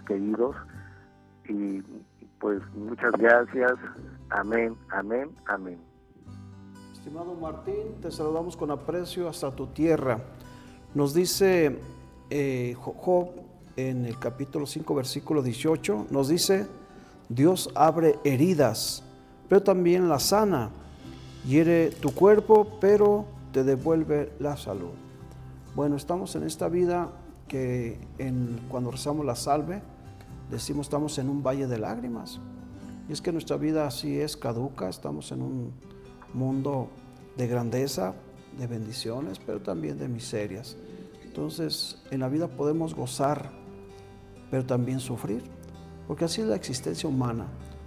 queridos. Y pues muchas gracias. Amén, amén, amén. Estimado Martín, te saludamos con aprecio hasta tu tierra. Nos dice Job en el capítulo 5, versículo 18, nos dice: Dios abre heridas, pero también la sana. Hiere tu cuerpo, pero te devuelve la salud. Bueno, estamos en esta vida que cuando rezamos la salve, decimos estamos en un valle de lágrimas. Y es que nuestra vida así es caduca, estamos en un mundo de grandeza, de bendiciones, pero también de miserias. Entonces, en la vida podemos gozar, pero también sufrir, porque así es la existencia humana.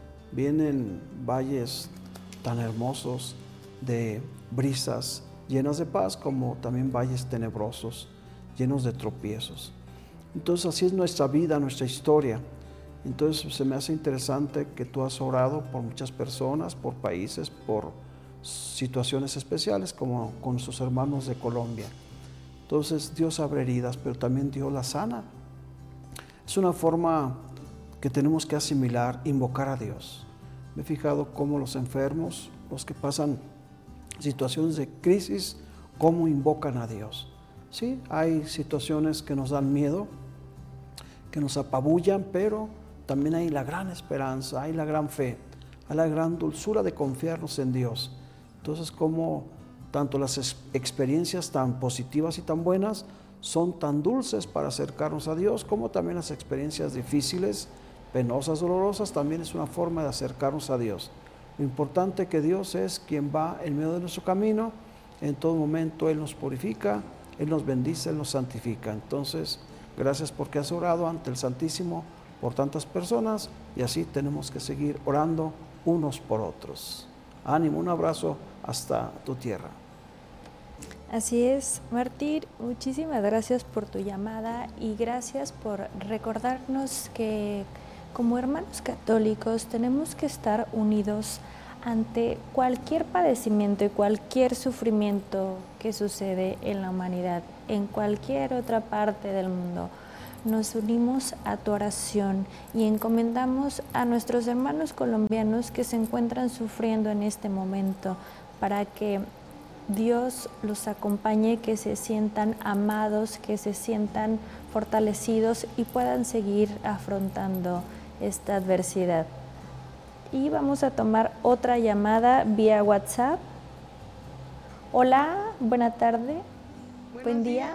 Vienen valles tan hermosos de brisas llenas de paz, como también valles tenebrosos, llenos de tropiezos. Entonces, así es nuestra vida, nuestra historia. Entonces, se me hace interesante que tú has orado por muchas personas, por países, por situaciones especiales, como con sus hermanos de Colombia. Entonces, Dios abre heridas, pero también Dios las sana. Es una forma que tenemos que asimilar, invocar a Dios. Me he fijado cómo los enfermos, los que pasan situaciones de crisis, cómo invocan a Dios. Sí, hay situaciones que nos dan miedo, que nos apabullan, pero también hay la gran esperanza, hay la gran fe, hay la gran dulzura de confiarnos en Dios. Entonces, como tanto las experiencias tan positivas y tan buenas son tan dulces para acercarnos a Dios, como también las experiencias difíciles, penosas, dolorosas, también es una forma de acercarnos a Dios. Lo importante es que Dios es quien va en medio de nuestro camino. En todo momento Él nos purifica, Él nos bendice, Él nos santifica. Entonces, gracias porque has orado ante el Santísimo por tantas personas, y así tenemos que seguir orando unos por otros. Ánimo, un abrazo hasta tu tierra. Así es, Martín, muchísimas gracias por tu llamada y gracias por recordarnos que como hermanos católicos tenemos que estar unidos ante cualquier padecimiento y cualquier sufrimiento que sucede en la humanidad, en cualquier otra parte del mundo. Nos unimos a tu oración y encomendamos a nuestros hermanos colombianos que se encuentran sufriendo en este momento, para que Dios los acompañe, que se sientan amados, que se sientan fortalecidos y puedan seguir afrontando esta adversidad. Y vamos a tomar otra llamada vía WhatsApp. Hola, buena tarde, buen día.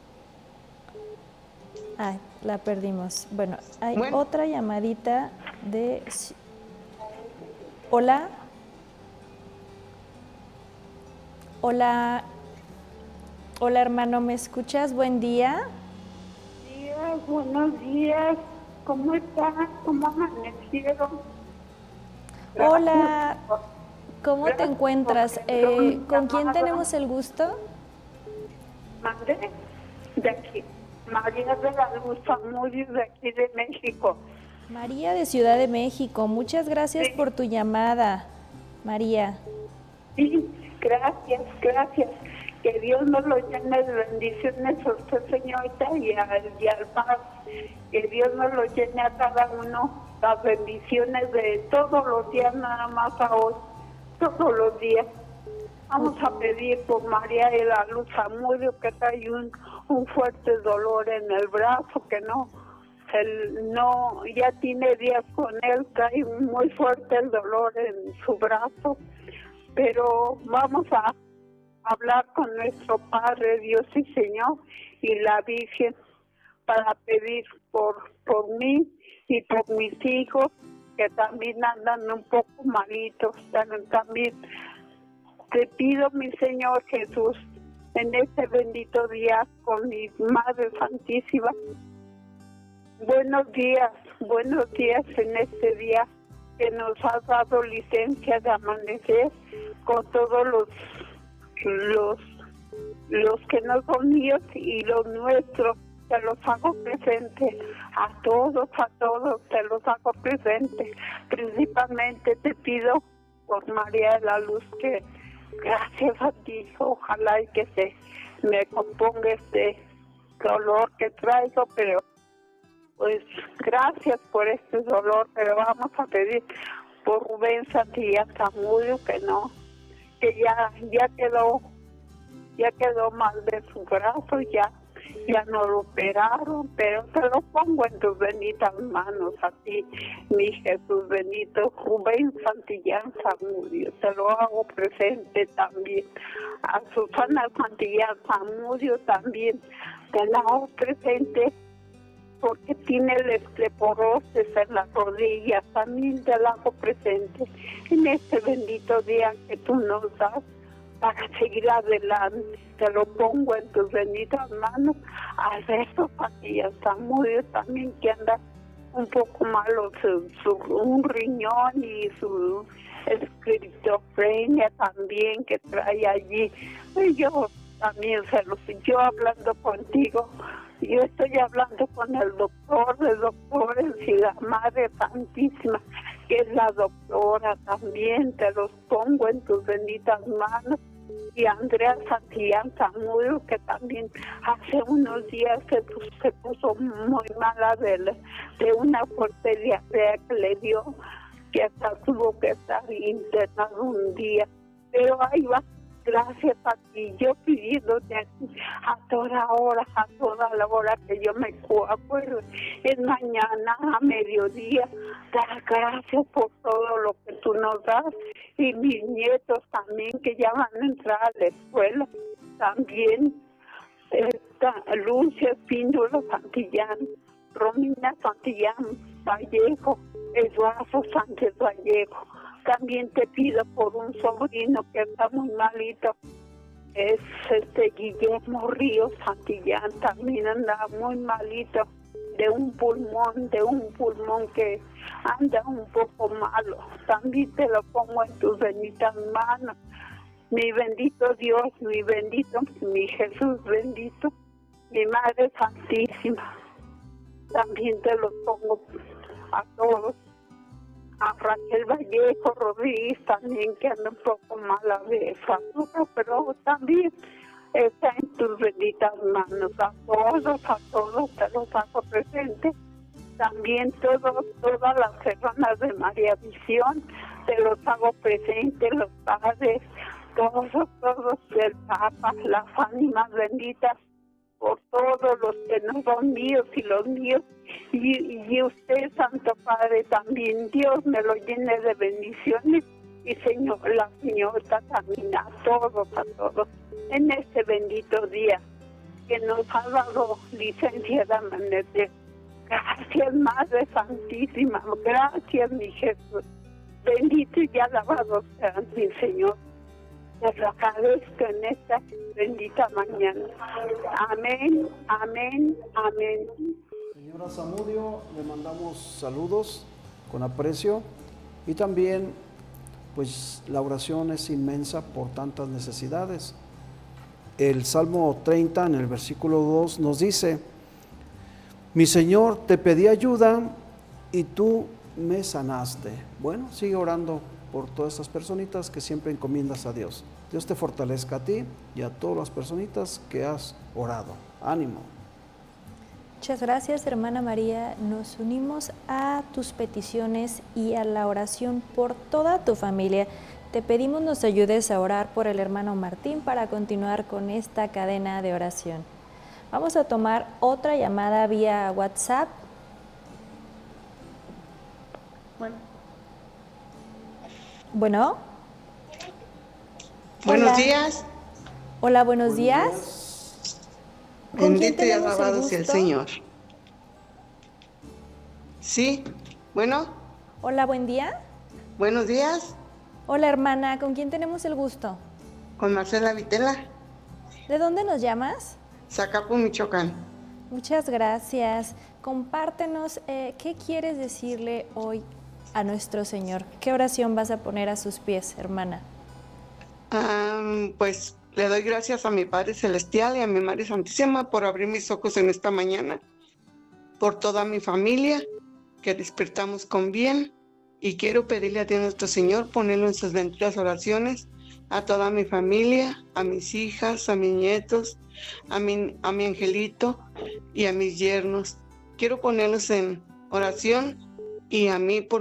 Ay, la perdimos. Bueno, hay otra llamadita de... Hola. Hola. Hola, hermano, ¿me escuchas? Buen día. Buenos días. ¿Cómo están? ¿Cómo amanecieron? Hola. ¿Cómo te encuentras? ¿Con quién tenemos el gusto? Madre, de aquí. María de la Luz Zamudio, de aquí de México. María de Ciudad de México, muchas gracias por tu llamada, María. Sí, gracias. Que Dios nos lo llene de bendiciones a usted, señorita, y al Paz. Que Dios nos lo llene a cada uno, las bendiciones de todos los días, nada más a hoy, todos los días. Vamos a pedir por María de la Luz Zamudio, que trae un fuerte dolor en el brazo, que ya tiene días con él, trae muy fuerte el dolor en su brazo, pero vamos a hablar con nuestro Padre Dios y Señor y la Virgen para pedir por mí y por mis hijos, que también andan un poco malitos, también. Te pido, mi Señor Jesús, en este bendito día con mi Madre Santísima. Buenos días en este día que nos has dado licencia de amanecer con todos los que no son míos y los nuestros. Te los hago presente, a todos te los hago presente. Principalmente te pido por María de la Luz, que gracias a ti, ojalá y que me componga este dolor que traigo, pero Pues gracias por este dolor, pero vamos a pedir por Rubén Santillán Zamudio que ya quedó mal de su brazo, ya no lo operaron, pero te lo pongo en tus benditas manos a ti, mi Jesús bendito, Rubén Santillán Zamudio, te lo hago presente también. A Susana Santillán Zamudio también te la hago presente, porque tiene el osteoporosis en las rodillas, también te la hago presente en este bendito día que tú nos das para seguir adelante. Te lo pongo en tus benditas manos. Alberto Santillán Zamudio también, que anda un poco malo un riñón y su esquizofrenia también que trae allí. Y yo también yo hablando contigo, yo estoy hablando con el doctor de doctores y la Madre Santísima, que es la doctora también. Te los pongo en tus benditas manos. Y Andrea Santillán Zamudio, que también hace unos días se puso muy mala de una fuerte diarrea que le dio, que hasta tuvo que estar internado un día. Pero ahí va, gracias a ti, yo pidiéndote aquí a toda la hora que yo me acuerdo, es mañana a mediodía, dar gracias por todo lo que tú nos das, y mis nietos también que ya van a entrar a la escuela, también Lucia Espíndola Santillán, Romina Santillán Vallejo, Eduardo Sánchez Vallejo. También te pido por un sobrino que está muy malito, es Guillermo Ríos Santillán, también anda muy malito de un pulmón que anda un poco malo. También te lo pongo en tus benditas manos. Mi bendito Dios, mi Jesús bendito, mi Madre Santísima. También te lo pongo a todos. A Raquel Vallejo Rodríguez también, que anda un poco mala de salud, pero también está en tus benditas manos. A todos te los hago presente. También todas las hermanas de María Visión, te los hago presente, los padres, todos del Papa, las ánimas benditas, por todos los que no son míos y los míos, y usted, Santo Padre, también, Dios me lo llene de bendiciones, y la Señora también, a todos, en este bendito día que nos ha dado licencia de amanecer. Gracias, Madre Santísima, gracias, mi Jesús, bendito y alabado sea mi Señor. Te lo agradezco en esta bendita mañana. Amén, amén, amén. Señora Zamudio, le mandamos saludos con aprecio, y también pues la oración es inmensa por tantas necesidades. El Salmo 30 en el versículo 2 nos dice: mi Señor, te pedí ayuda y tú me sanaste. Bueno, sigue orando por todas estas personitas que siempre encomiendas a Dios. Dios te fortalezca a ti y a todas las personitas que has orado. Ánimo. Muchas gracias, hermana María. Nos unimos a tus peticiones y a la oración por toda tu familia. Te pedimos nos ayudes a orar por el hermano Martín para continuar con esta cadena de oración. Vamos a tomar otra llamada vía WhatsApp. Bueno. Buenos días. Hola, buenos días. Bendito y alabado sea el Señor. Sí, bueno. Hola, buen día. Buenos días. Hola, hermana, ¿con quién tenemos el gusto? Con Marcela Vitela. ¿De dónde nos llamas? Zacapu, Michoacán. Muchas gracias. Compártenos, ¿qué quieres decirle hoy a nuestro Señor? ¿Qué oración vas a poner a sus pies, hermana? Pues le doy gracias a mi Padre Celestial y a mi Madre Santísima por abrir mis ojos en esta mañana, por toda mi familia, que despertamos con bien, y quiero pedirle a Dios nuestro Señor, ponerlo en sus benditas oraciones, a toda mi familia, a mis hijas, a mis nietos, a mi angelito y a mis yernos, quiero ponerlos en oración y a mí por